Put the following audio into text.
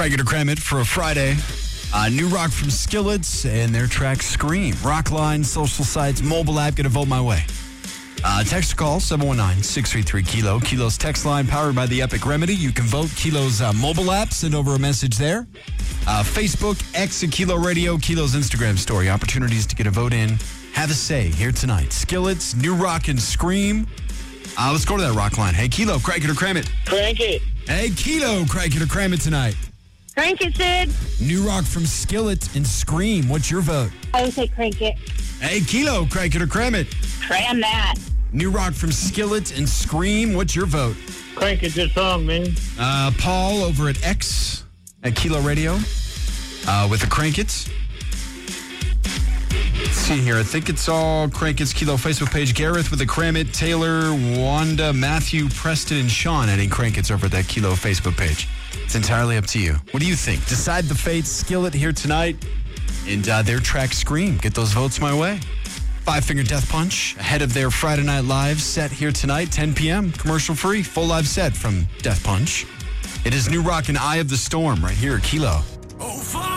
Craig it or cram it for a Friday. New rock from Skillets and their track Scream. Rock line, social sites, mobile app. Get a vote my way. Text or call 719-633-KILO. Kilo's text line powered by the Epic Remedy. You can vote. Kilo's mobile app. Send over a message there. Facebook, X at Kilo Radio. Kilo's Instagram story. Opportunities to get a vote in. Have a say here tonight. Skillets, new rock and Scream. Let's go to that rock line. Hey, Kilo, crank it or cram it. Crank it. Hey, Kilo, crank it or cram it tonight. Crank it, Sid. New rock from Skillet and Scream. What's your vote? I would say crank it. Hey, Kilo, crank it or cram it. Cram that. New rock from Skillet and Scream. What's your vote? Crank it this song, man. Paul over at X at Kilo Radio with the Crank It. Let's see here. I think it's all Crank It's Kilo Facebook page. Gareth with the Cram It. Taylor, Wanda, Matthew, Preston, and Sean adding Crank It's over at that Kilo Facebook page. It's entirely up to you. What do you think? Decide the fate. Skillet here tonight. And their track Scream. Get those votes my way. Five Finger Death Punch ahead of their Friday Night Live set here tonight, 10 p.m. Commercial free. Full live set from Death Punch. It is new rock and Eye of the Storm right here at Kilo.